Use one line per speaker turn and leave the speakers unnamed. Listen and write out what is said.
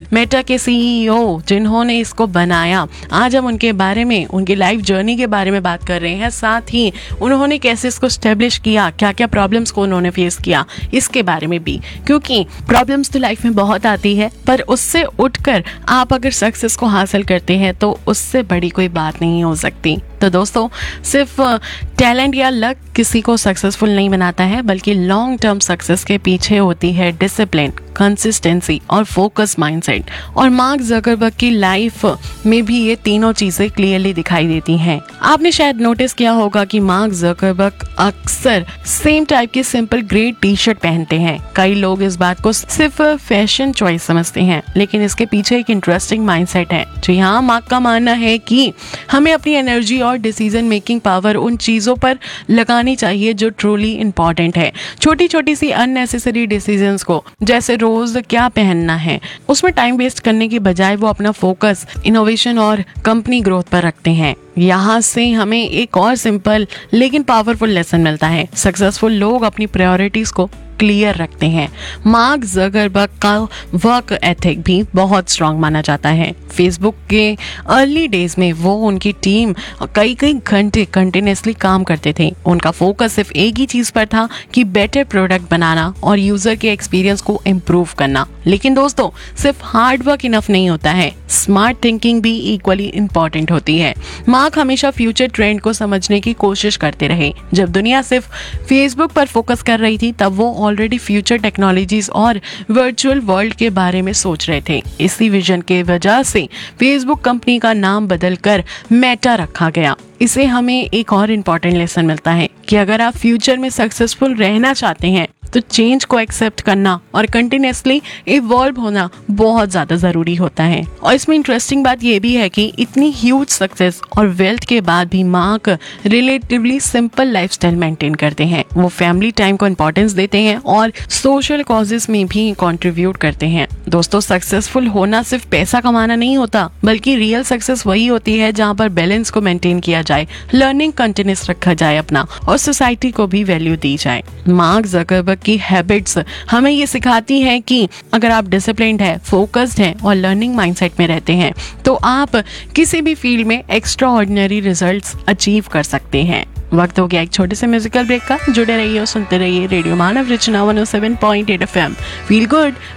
Meta के CEO जिन्होंने इसको बनाया, आज हम उनके बारे में, उनकी लाइफ जर्नी के बारे में बात कर रहे हैं। साथ ही उन्होंने कैसे इसको स्टेब्लिश किया, क्या क्या प्रॉब्लम्स को उन्होंने फेस किया, इसके बारे में भी। क्योंकि प्रॉब्लम्स तो लाइफ में बहुत आती है, पर उससे उठकर आप अगर सक्सेस को हासिल करते हैं तो उससे बड़ी कोई बात नहीं हो सकती। तो दोस्तों, सिर्फ टैलेंट या लक किसी को सक्सेसफुल नहीं बनाता है, बल्कि लॉन्ग टर्म सक्सेस के पीछे होती है डिसिप्लिन, कंसिस्टेंसी और फोकस माइंडसेट। और मार्क ज़करबर्ग की लाइफ में भी ये तीनों चीजें क्लियरली दिखाई देती हैं। आपने शायद नोटिस किया होगा कि मार्क ज़करबर्ग अक्सर सेम टाइप की सिंपल ग्रे टी-शर्ट पहनते हैं। कई लोग इस बात को सिर्फ फैशन चॉइस समझते हैं, लेकिन इसके पीछे एक इंटरेस्टिंग माइंडसेट है। जी हाँ, मार्क का मानना है कि हमें अपनी एनर्जी और डिसीजन मेकिंग पावर उन चीजों पर लगानी चाहिए जो ट्रूली इंपॉर्टेंट है। छोटी छोटी सी अननेसेसरी डिसीजंस को, जैसे रोज क्या पहनना है, उसमें टाइम वेस्ट करने की बजाय वो अपना फोकस इनोवेशन और कंपनी ग्रोथ पर रखते हैं। यहाँ से हमें एक और सिंपल लेकिन पावरफुल लेसन मिलता है। सक्सेसफुल लोग अपनी प्रायोरिटीज को क्लियर रखते हैं। मार्क ज़करबर्ग का वर्क एथिक भी बहुत स्ट्रांग माना जाता है। फेसबुक के अर्ली डेज में वो उनकी टीम कई घंटे कंटिन्यूसली काम करते थे। उनका फोकस सिर्फ एक ही चीज पर था कि बेटर प्रोडक्ट बनाना और यूजर के एक्सपीरियंस को इम्प्रूव करना। लेकिन दोस्तों, सिर्फ हार्ड वर्क इनफ नहीं होता है, स्मार्ट थिंकिंग भी इक्वली इंपॉर्टेंट होती है। मार्क हमेशा फ्यूचर ट्रेंड को समझने की कोशिश करते रहे। जब दुनिया सिर्फ फेसबुक पर फोकस कर रही थी, तब वो ऑलरेडी फ्यूचर टेक्नोलॉजीज और वर्चुअल वर्ल्ड के बारे में सोच रहे थे। इसी विजन के वजह से फेसबुक कंपनी का नाम बदलकर मेटा रखा गया। इसे हमें एक और इम्पॉर्टेंट लेसन मिलता है कि अगर आप फ्यूचर में सक्सेसफुल रहना चाहते हैं तो चेंज को एक्सेप्ट करना और कंटिन्यूसली इवॉल्व होना बहुत ज्यादा जरूरी होता है। और इसमें इंटरेस्टिंग बात यह भी है कि इतनी ह्यूज सक्सेस और वेल्थ के बाद भी mark relatively simple lifestyle maintain करते हैं। वो फैमिली टाइम को इंपॉर्टेंस देते हैं और सोशल कॉजेस में भी कंट्रीब्यूट करते हैं। दोस्तों, सक्सेसफुल होना सिर्फ पैसा कमाना नहीं होता, बल्कि रियल सक्सेस वही होती है जहाँ पर बैलेंस को मेंटेन किया जाए, लर्निंग कंटिन्यूस रखा जाए अपना, और सोसाइटी को भी वैल्यू दी जाए। मार्क ज़करबर्ग की हैबिट्स हमें ये सिखाती है कि अगर आप डिसिप्लिन्ड है, फोकस्ड हैं और लर्निंग माइंडसेट में रहते हैं तो आप किसी भी फील्ड में एक्स्ट्रा ऑर्डिनरी रिजल्ट्स अचीव कर सकते हैं। वक्त हो गया एक छोटे से म्यूजिकल ब्रेक का। जुड़े रहिए और सुनते रहिए रेडियो मानव रचना 107.8 FM। Feel good,